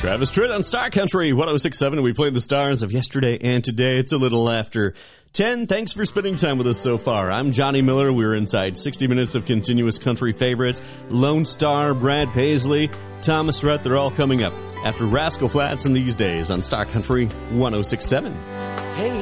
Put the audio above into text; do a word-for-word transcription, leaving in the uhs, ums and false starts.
Travis Tritt on Star Country one oh six point seven. We played the stars of yesterday and today. It's a little after ten. Thanks for spending time with us so far. I'm Johnny Miller. We're inside sixty minutes of continuous country favorites. Lone Star, Brad Paisley, Thomas Rhett, they're all coming up after Rascal Flatts and These Days on Star Country one oh six point seven. Hey.